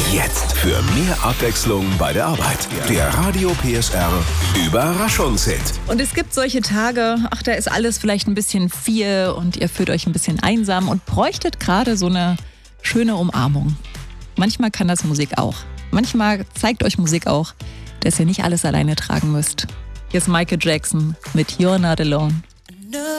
Jetzt für mehr Abwechslung bei der Arbeit. Der Radio PSR Überraschungshit. Und es gibt solche Tage, da ist alles vielleicht ein bisschen viel und ihr fühlt euch ein bisschen einsam und bräuchtet gerade so eine schöne Umarmung. Manchmal kann das Musik auch. Manchmal zeigt euch Musik auch, dass ihr nicht alles alleine tragen müsst. Hier ist Michael Jackson mit You're Not Alone.